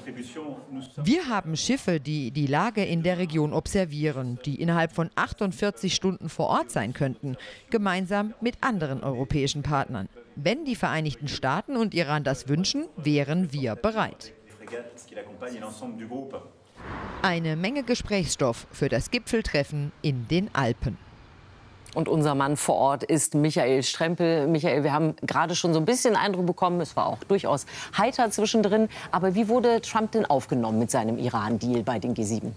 Wir haben Schiffe, die die Lage in der Region observieren, die innerhalb von 48 Stunden vor Ort sein könnten, gemeinsam mit anderen europäischen Partnern. Wenn die Vereinigten Staaten und Iran das wünschen, wären wir bereit. Eine Menge Gesprächsstoff für das Gipfeltreffen in den Alpen. Und unser Mann vor Ort ist Michael Strempel. Michael, wir haben gerade schon so ein bisschen Eindruck bekommen, es war auch durchaus heiter zwischendrin. Aber wie wurde Trump denn aufgenommen mit seinem Iran-Deal bei den G7?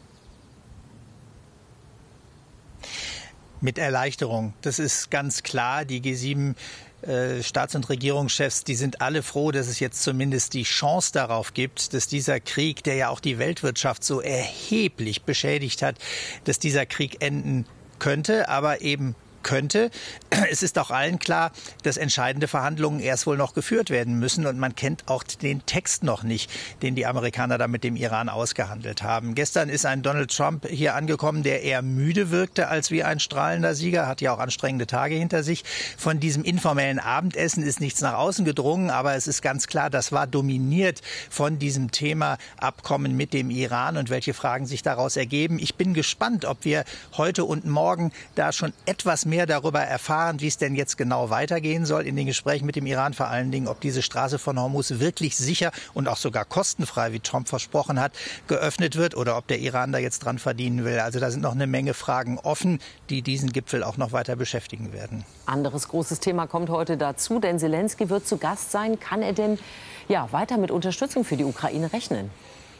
Mit Erleichterung. Das ist ganz klar. Die G7 Staats- und Regierungschefs, die sind alle froh, dass es jetzt zumindest die Chance darauf gibt, dass dieser Krieg, der ja auch die Weltwirtschaft so erheblich beschädigt hat, dass dieser Krieg enden könnte, aber eben könnte. Es ist auch allen klar, dass entscheidende Verhandlungen erst wohl noch geführt werden müssen. Und man kennt auch den Text noch nicht, den die Amerikaner da mit dem Iran ausgehandelt haben. Gestern ist ein Donald Trump hier angekommen, der eher müde wirkte als wie ein strahlender Sieger. Hat ja auch anstrengende Tage hinter sich. Von diesem informellen Abendessen ist nichts nach außen gedrungen. Aber es ist ganz klar, das war dominiert von diesem Thema Abkommen mit dem Iran und welche Fragen sich daraus ergeben. Ich bin gespannt, ob wir heute und morgen da schon etwas mehr darüber erfahren, wie es denn jetzt genau weitergehen soll in den Gesprächen mit dem Iran, vor allen Dingen, ob diese Straße von Hormuz wirklich sicher und auch sogar kostenfrei, wie Trump versprochen hat, geöffnet wird oder ob der Iran da jetzt dran verdienen will. Also da sind noch eine Menge Fragen offen, die diesen Gipfel auch noch weiter beschäftigen werden. Anderes großes Thema kommt heute dazu, denn Zelensky wird zu Gast sein. Kann er denn weiter mit Unterstützung für die Ukraine rechnen?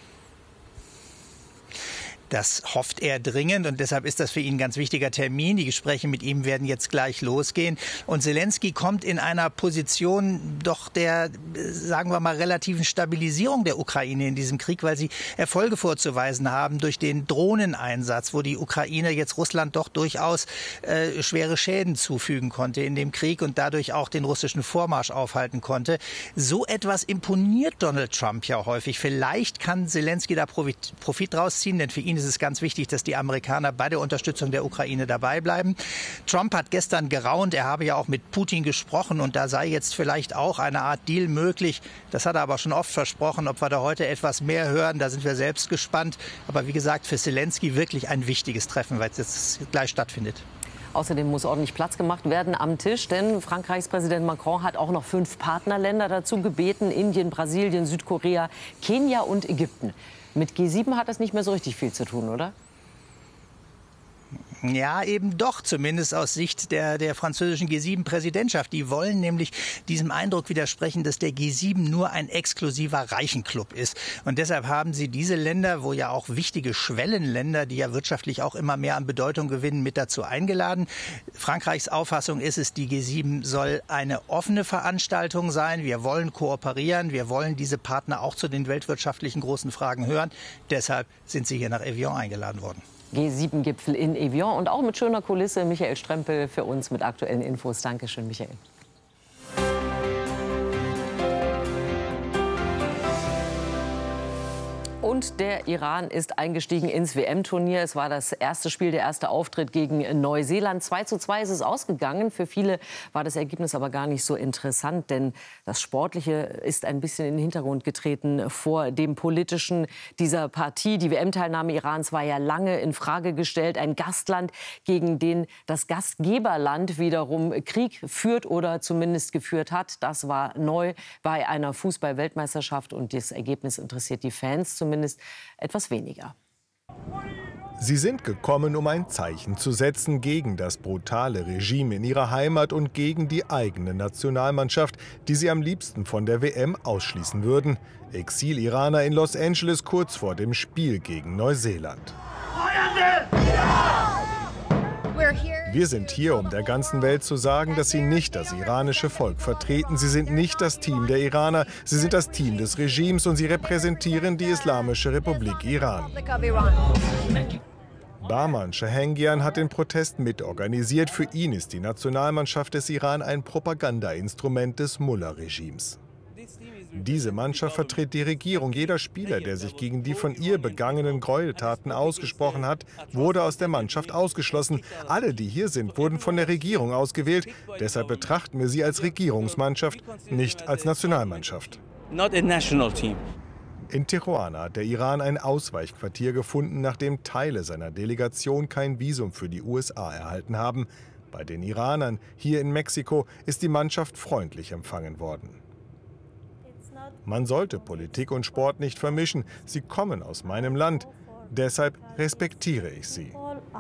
Das hofft er dringend und deshalb ist das für ihn ein ganz wichtiger Termin. Die Gespräche mit ihm werden jetzt gleich losgehen. Und Zelensky kommt in einer Position doch der, sagen wir mal, relativen Stabilisierung der Ukraine in diesem Krieg, weil sie Erfolge vorzuweisen haben durch den Drohneneinsatz, wo die Ukraine jetzt Russland doch durchaus schwere Schäden zufügen konnte in dem Krieg und dadurch auch den russischen Vormarsch aufhalten konnte. So etwas imponiert Donald Trump ja häufig. Vielleicht kann Zelensky da Profit draus ziehen, denn für ihn ist es ganz wichtig, dass die Amerikaner bei der Unterstützung der Ukraine dabei bleiben. Trump hat gestern geraunt, er habe ja auch mit Putin gesprochen und da sei jetzt vielleicht auch eine Art Deal möglich. Das hat er aber schon oft versprochen. Ob wir da heute etwas mehr hören, da sind wir selbst gespannt. Aber wie gesagt, für Zelensky wirklich ein wichtiges Treffen, weil es jetzt gleich stattfindet. Außerdem muss ordentlich Platz gemacht werden am Tisch, denn Frankreichs Präsident Macron hat auch noch 5 Partnerländer dazu gebeten: Indien, Brasilien, Südkorea, Kenia und Ägypten. Mit G7 hat das nicht mehr so richtig viel zu tun, oder? Ja, eben doch, zumindest aus Sicht der französischen G7-Präsidentschaft. Die wollen nämlich diesem Eindruck widersprechen, dass der G7 nur ein exklusiver Reichenclub ist. Und deshalb haben sie diese Länder, wo ja auch wichtige Schwellenländer, die ja wirtschaftlich auch immer mehr an Bedeutung gewinnen, mit dazu eingeladen. Frankreichs Auffassung ist es, die G7 soll eine offene Veranstaltung sein. Wir wollen kooperieren, wir wollen diese Partner auch zu den weltwirtschaftlichen großen Fragen hören. Deshalb sind sie hier nach Evian eingeladen worden. G7-Gipfel in Evian und auch mit schöner Kulisse. Michael Strempel für uns mit aktuellen Infos. Dankeschön, Michael. Und der Iran ist eingestiegen ins WM-Turnier. Es war das erste Spiel, der erste Auftritt gegen Neuseeland. 2:2 ist es ausgegangen. Für viele war das Ergebnis aber gar nicht so interessant, denn das Sportliche ist ein bisschen in den Hintergrund getreten vor dem Politischen dieser Partie. Die WM-Teilnahme Irans war ja lange in Frage gestellt. Ein Gastland, gegen den das Gastgeberland wiederum Krieg führt oder zumindest geführt hat. Das war neu bei einer Fußball-Weltmeisterschaft und das Ergebnis interessiert die Fans zumindest etwas weniger. Sie sind gekommen, um ein Zeichen zu setzen gegen das brutale Regime in ihrer Heimat und gegen die eigene Nationalmannschaft, die sie am liebsten von der WM ausschließen würden. Exil-Iraner in Los Angeles kurz vor dem Spiel gegen Neuseeland. Wir sind hier, um der ganzen Welt zu sagen, dass sie nicht das iranische Volk vertreten. Sie sind nicht das Team der Iraner, sie sind das Team des Regimes und sie repräsentieren die Islamische Republik Iran. Bahman Shahengian hat den Protest mitorganisiert. Für ihn ist die Nationalmannschaft des Iran ein Propagandainstrument des Mullah-Regimes. Diese Mannschaft vertritt die Regierung. Jeder Spieler, der sich gegen die von ihr begangenen Gräueltaten ausgesprochen hat, wurde aus der Mannschaft ausgeschlossen. Alle, die hier sind, wurden von der Regierung ausgewählt. Deshalb betrachten wir sie als Regierungsmannschaft, nicht als Nationalmannschaft. In Tijuana hat der Iran ein Ausweichquartier gefunden, nachdem Teile seiner Delegation kein Visum für die USA erhalten haben. Bei den Iranern hier in Mexiko ist die Mannschaft freundlich empfangen worden. Man sollte Politik und Sport nicht vermischen. Sie kommen aus meinem Land. Deshalb respektiere ich sie.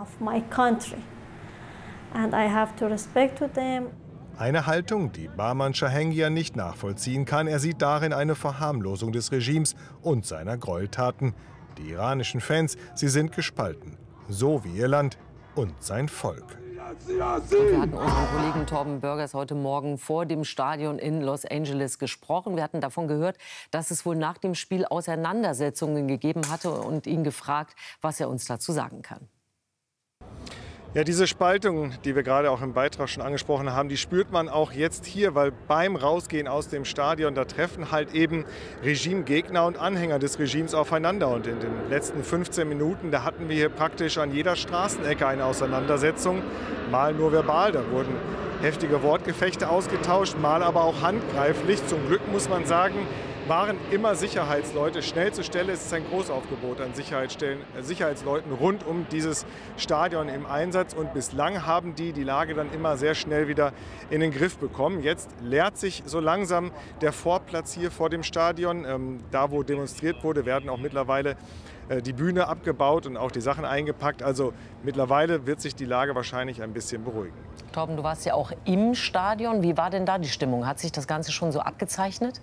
Eine Haltung, die Bahman Shahengian nicht nachvollziehen kann. Er sieht darin eine Verharmlosung des Regimes und seiner Gräueltaten. Die iranischen Fans, sie sind gespalten. So wie ihr Land und sein Volk. Und wir hatten unseren Kollegen Torben Börgers heute Morgen vor dem Stadion in Los Angeles gesprochen. Wir hatten davon gehört, dass es wohl nach dem Spiel Auseinandersetzungen gegeben hatte und ihn gefragt, was er uns dazu sagen kann. Ja, diese Spaltung, die wir gerade auch im Beitrag schon angesprochen haben, die spürt man auch jetzt hier, weil beim Rausgehen aus dem Stadion, da treffen halt eben Regimegegner und Anhänger des Regimes aufeinander. Und in den letzten 15 Minuten, da hatten wir hier praktisch an jeder Straßenecke eine Auseinandersetzung, mal nur verbal, da wurden heftige Wortgefechte ausgetauscht, mal aber auch handgreiflich. Zum Glück muss man sagen, waren immer Sicherheitsleute. Schnell zur Stelle ist es ein Großaufgebot an Sicherheitsleuten rund um dieses Stadion im Einsatz. Und bislang haben die Lage dann immer sehr schnell wieder in den Griff bekommen. Jetzt leert sich so langsam der Vorplatz hier vor dem Stadion. Da, wo demonstriert wurde, werden auch mittlerweile die Bühne abgebaut und auch die Sachen eingepackt. Also mittlerweile wird sich die Lage wahrscheinlich ein bisschen beruhigen. Torben, du warst ja auch im Stadion. Wie war denn da die Stimmung? Hat sich das Ganze schon so abgezeichnet?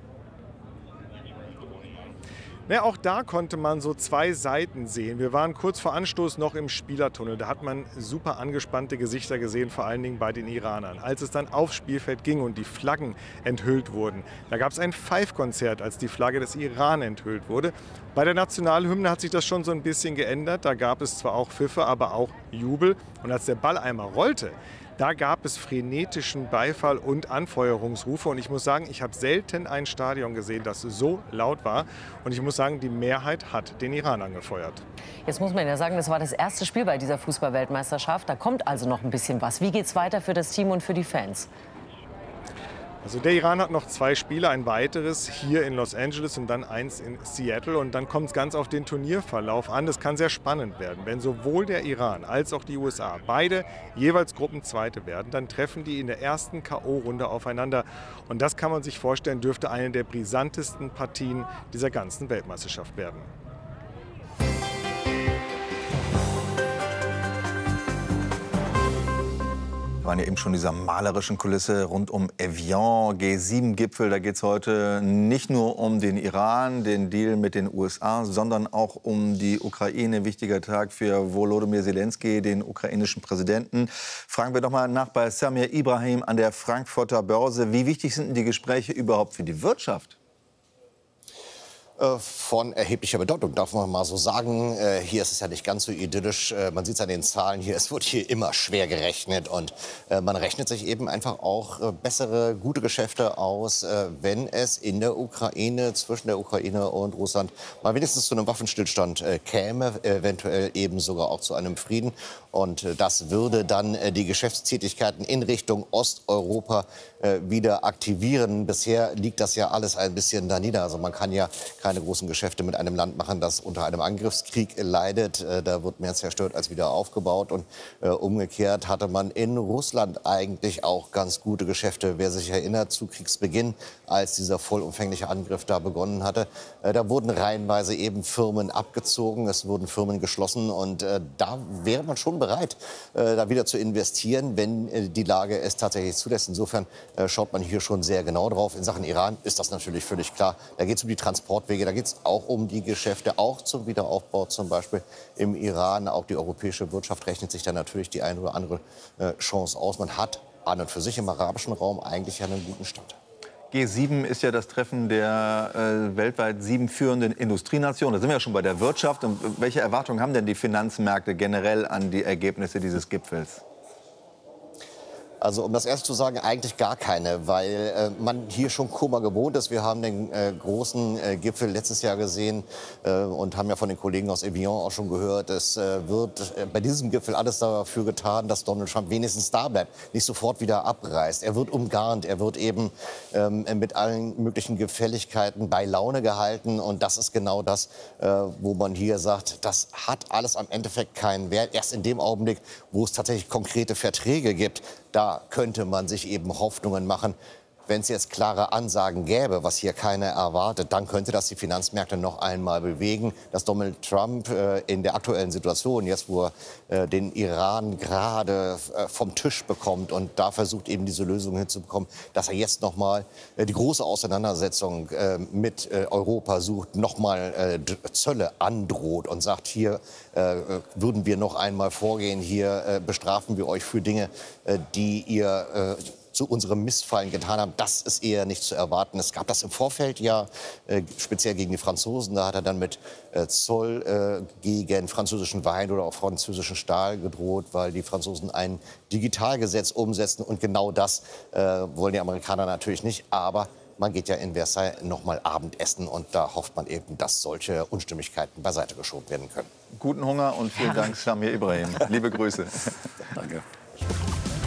Ja, auch da konnte man so zwei Seiten sehen. Wir waren kurz vor Anstoß noch im Spielertunnel. Da hat man super angespannte Gesichter gesehen, vor allen Dingen bei den Iranern. Als es dann aufs Spielfeld ging und die Flaggen enthüllt wurden, da gab es ein Pfeifkonzert, als die Flagge des Iran enthüllt wurde. Bei der Nationalhymne hat sich das schon so ein bisschen geändert. Da gab es zwar auch Pfiffe, aber auch Jubel. Und als der Ball einmal rollte, da gab es frenetischen Beifall und Anfeuerungsrufe. Und ich muss sagen, ich habe selten ein Stadion gesehen, das so laut war. Und ich muss sagen, die Mehrheit hat den Iran angefeuert. Jetzt muss man ja sagen, das war das erste Spiel bei dieser Fußball-Weltmeisterschaft. Da kommt also noch ein bisschen was. Wie geht es weiter für das Team und für die Fans? Also der Iran hat noch 2 Spiele, ein weiteres hier in Los Angeles und dann eins in Seattle. Und dann kommt es ganz auf den Turnierverlauf an. Das kann sehr spannend werden. Wenn sowohl der Iran als auch die USA beide jeweils Gruppenzweite werden, dann treffen die in der ersten K.O.-Runde aufeinander. Und das kann man sich vorstellen, dürfte eine der brisantesten Partien dieser ganzen Weltmeisterschaft werden. Wir waren ja eben schon in dieser malerischen Kulisse rund um Evian, G7-Gipfel. Da geht es heute nicht nur um den Iran, den Deal mit den USA, sondern auch um die Ukraine. Wichtiger Tag für Volodymyr Zelensky, den ukrainischen Präsidenten. Fragen wir doch mal nach bei Samir Ibrahim an der Frankfurter Börse. Wie wichtig sind denn die Gespräche überhaupt für die Wirtschaft? Von erheblicher Bedeutung, darf man mal so sagen. Hier ist es ja nicht ganz so idyllisch. Man sieht es an den Zahlen hier. Es wird hier immer schwer gerechnet. Und man rechnet sich eben einfach auch bessere, gute Geschäfte aus, wenn es in der Ukraine, zwischen der Ukraine und Russland, mal wenigstens zu einem Waffenstillstand käme. Eventuell eben sogar auch zu einem Frieden. Und das würde dann die Geschäftstätigkeiten in Richtung Osteuropa wieder aktivieren. Bisher liegt das ja alles ein bisschen da nieder. Also man kann ja keine großen Geschäfte mit einem Land machen, das unter einem Angriffskrieg leidet. Da wird mehr zerstört als wieder aufgebaut. Und umgekehrt hatte man in Russland eigentlich auch ganz gute Geschäfte. Wer sich erinnert, zu Kriegsbeginn, als dieser vollumfängliche Angriff da begonnen hatte, da wurden reihenweise eben Firmen abgezogen, es wurden Firmen geschlossen. Und da wäre man schon bereit, da wieder zu investieren, wenn die Lage es tatsächlich zulässt. Insofern schaut man hier schon sehr genau drauf. In Sachen Iran ist das natürlich völlig klar. Da geht es um die Transportwege, da geht es auch um die Geschäfte, auch zum Wiederaufbau zum Beispiel im Iran. Auch die europäische Wirtschaft rechnet sich da natürlich die eine oder andere Chance aus. Man hat an und für sich im arabischen Raum eigentlich einen guten Stand. G7 ist ja das Treffen der weltweit 7 führenden Industrienationen. Da sind wir ja schon bei der Wirtschaft. Und welche Erwartungen haben denn die Finanzmärkte generell an die Ergebnisse dieses Gipfels? Also um das erst zu sagen, eigentlich gar keine, weil man hier schon Kummer gewohnt ist. Wir haben den großen Gipfel letztes Jahr gesehen und haben ja von den Kollegen aus Evian auch schon gehört, es wird bei diesem Gipfel alles dafür getan, dass Donald Trump wenigstens da bleibt, nicht sofort wieder abreist. Er wird umgarnt, er wird eben mit allen möglichen Gefälligkeiten bei Laune gehalten und das ist genau das, wo man hier sagt, das hat alles am Endeffekt keinen Wert. Erst in dem Augenblick, wo es tatsächlich konkrete Verträge gibt, da könnte man sich eben Hoffnungen machen. Wenn es jetzt klare Ansagen gäbe, was hier keiner erwartet, dann könnte das die Finanzmärkte noch einmal bewegen. Dass Donald Trump in der aktuellen Situation, jetzt wo er den Iran gerade vom Tisch bekommt und da versucht eben diese Lösung hinzubekommen, dass er jetzt noch mal die große Auseinandersetzung mit Europa sucht, noch mal Zölle androht und sagt, hier würden wir noch einmal vorgehen, hier bestrafen wir euch für Dinge, die ihr zu unserem Missfallen getan haben, das ist eher nicht zu erwarten. Es gab das im Vorfeld ja, speziell gegen die Franzosen. Da hat er dann mit Zoll gegen französischen Wein oder auch französischen Stahl gedroht, weil die Franzosen ein Digitalgesetz umsetzen. Und genau das wollen die Amerikaner natürlich nicht. Aber man geht ja in Versailles noch mal Abendessen und da hofft man eben, dass solche Unstimmigkeiten beiseite geschoben werden können. Guten Hunger und vielen Dank, Samir Ibrahim. Liebe Grüße. Danke.